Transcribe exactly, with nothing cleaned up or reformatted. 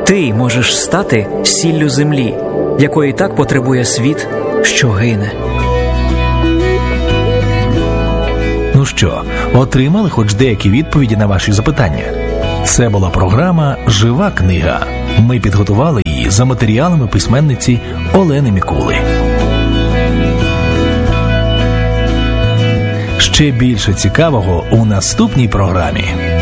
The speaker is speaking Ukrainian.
Ти можеш стати сіллю землі, якої так потребує світ, що гине. Ну що, отримали хоч деякі відповіді на ваші запитання? Це була програма «Жива книга». Ми підготували її за матеріалами письменниці Олени Мікули. Ще більше цікавого у наступній програмі.